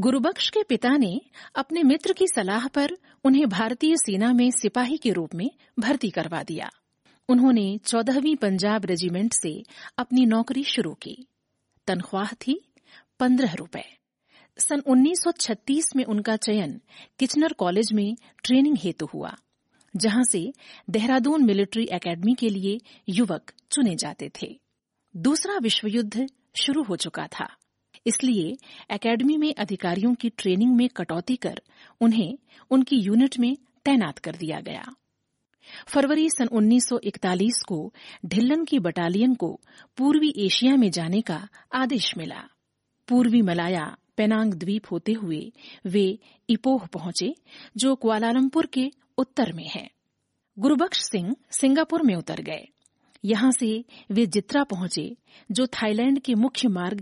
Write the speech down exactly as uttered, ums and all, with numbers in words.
गुरुबख्श के पिता ने अपने मित्र की सलाह पर उन्हें भारतीय सेना में सिपाही के रूप में भर्ती करवा दिया। उन्होंने चौदहवीं पंजाब रेजिमेंट से अपनी नौकरी शुरू की। तनख्वाह थी पंद्रह रुपए। सन उन्नीस सौ छत्तीस में उनका चयन किचनर कॉलेज में ट्रेनिंग हेतु हुआ, जहां से देहरादून मिलिट्री एकेडमी के लिए युवक चुने जाते थे। दूसरा विश्व युद्ध शुरू हो चुका था, इसलिए एकेडमी में अधिकारियों की ट्रेनिंग में कटौती कर उन्हें उनकी यूनिट में तैनात कर दिया गया। फरवरी सन उन्नीस सौ इकतालीस को ढिल्लन की बटालियन को पूर्वी एशिया में जाने का आदेश मिला। पूर्वी मलाया पेनांग द्वीप होते हुए वे इपोह पहुंचे, जो कुआलालंपुर के उत्तर में है। गुरुबख्श सिंह सिंगापुर में उतर गए। यहां से वे जित्रा पहुंचे, जो थाईलैंड के मुख्य मार्ग